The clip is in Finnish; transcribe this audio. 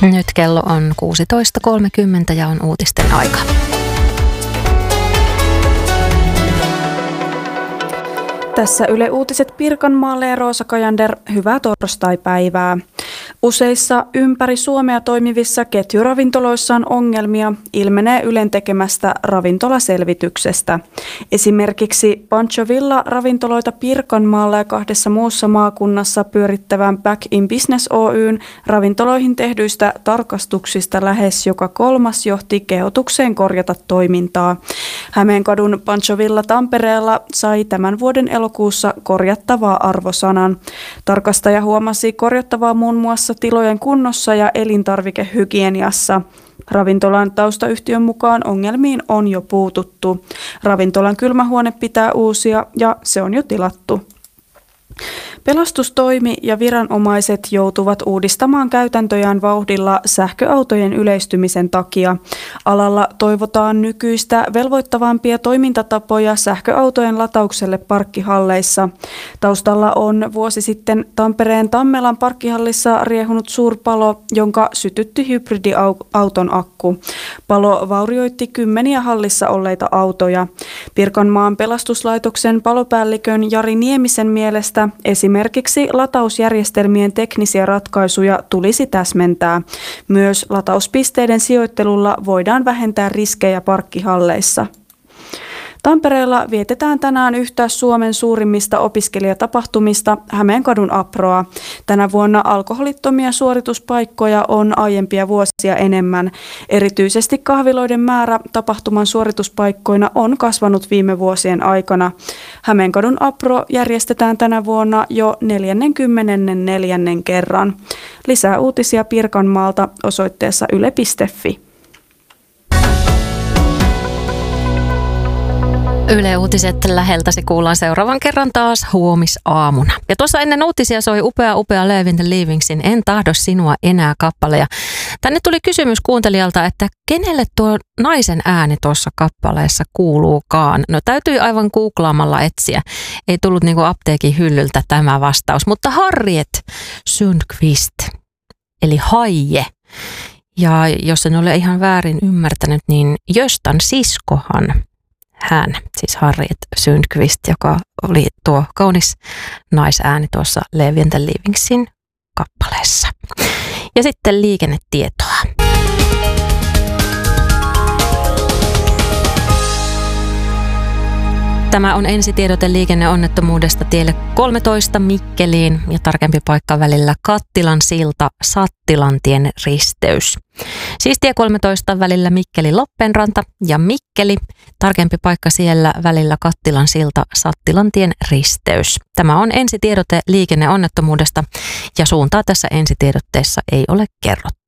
Nyt kello on 16.30 ja on uutisten aika. Tässä Yle Uutiset Pirkanmaalle ja Roosa Kajander, hyvää torstaipäivää. Useissa ympäri Suomea toimivissa ketjuravintoloissa on ongelmia, ilmenee Ylen tekemästä ravintolaselvityksestä. Esimerkiksi Pancho Villa ravintoloita Pirkanmaalla ja 2 muussa maakunnassa pyörittävän Back in Business Oyn ravintoloihin tehdyistä tarkastuksista lähes joka 3. johti kehotukseen korjata toimintaa. Hämeenkadun Pancho Villa Tampereella sai tämän vuoden elokuussa korjattavaa arvosanan. Tarkastaja huomasi korjattavaa muun muassa tilojen kunnossa ja elintarvikehygieniassa. Ravintolan taustayhtiön mukaan ongelmiin on jo puututtu. Ravintolan kylmähuone pitää uusia ja se on jo tilattu. Pelastustoimi ja viranomaiset joutuvat uudistamaan käytäntöjään vauhdilla sähköautojen yleistymisen takia. Alalla toivotaan nykyistä velvoittavampia toimintatapoja sähköautojen lataukselle parkkihalleissa. Taustalla on vuosi sitten Tampereen Tammelan parkkihallissa riehunut suurpalo, jonka sytytti hybridiauton akku. Palo vaurioitti kymmeniä hallissa olleita autoja. Pirkanmaan pelastuslaitoksen palopäällikön Jari Niemisen mielestä esimerkiksi latausjärjestelmien teknisiä ratkaisuja tulisi täsmentää. Myös latauspisteiden sijoittelulla voidaan vähentää riskejä parkkihalleissa. Tampereella vietetään tänään yhtä Suomen suurimmista opiskelijatapahtumista, Hämeenkadun Aproa. Tänä vuonna alkoholittomia suorituspaikkoja on aiempia vuosia enemmän. Erityisesti kahviloiden määrä tapahtuman suorituspaikkoina on kasvanut viime vuosien aikana. Hämeenkadun Apro järjestetään tänä vuonna jo 44. kerran. Lisää uutisia Pirkanmaalta osoitteessa yle.fi. Yle Uutiset läheltä se kuullaan seuraavan kerran taas huomisaamuna. Ja tuossa ennen uutisia soi upea Leaving the Leavingsin En tahdo sinua enää -kappale. Ja tänne tuli kysymys kuuntelijalta, että kenelle tuo naisen ääni tuossa kappaleessa kuuluukaan. No täytyy aivan googlaamalla etsiä. Ei tullut niinku apteekin hyllyltä tämä vastaus, mutta Harriet Sundqvist, eli Haije. Ja jos en ole ihan väärin ymmärtänyt, niin Göstan siskohan hän, siis Harriet Sundqvist, joka oli tuo kaunis naisääni tuossa Leaving the Leavingsin kappaleessa. Ja sitten liikennetietoa. Tämä on ensitiedote liikenneonnettomuudesta tielle 13 Mikkeliin ja tarkempi paikka välillä Kattilan silta Sattilantien risteys. Siis tie 13 välillä Mikkeli-Loppenranta ja Mikkeli, tarkempi paikka siellä välillä Kattilan silta Sattilantien risteys. Tämä on ensitiedote liikenneonnettomuudesta ja suuntaa tässä ensitiedotteessa ei ole kerrottu.